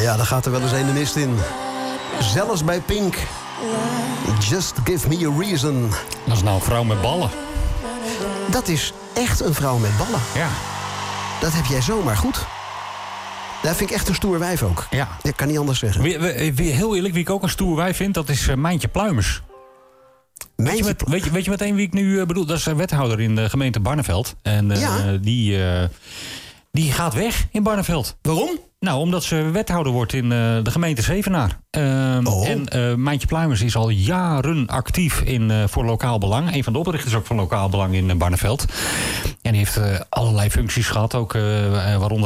Ja, daar gaat er wel eens een de mist in. Zelfs bij Pink. Just give me a reason. Dat is nou een vrouw met ballen. Dat is echt een vrouw met ballen. Ja. Dat heb jij zomaar goed. Dat vind ik echt een stoer wijf ook. Ja. Ik kan niet anders zeggen. Heel eerlijk, wie ik ook een stoer wijf vind, dat is Mijntje Pluimers. Weet je meteen wie ik nu bedoel? Dat is een wethouder in de gemeente Barneveld. En die gaat weg in Barneveld. Waarom? Nou, omdat ze wethouder wordt in de gemeente Zevenaar. En Mijntje Pluimers is al jaren actief voor Lokaal Belang. Een van de oprichters ook van Lokaal Belang in Barneveld. En die heeft allerlei functies gehad, ook waaronder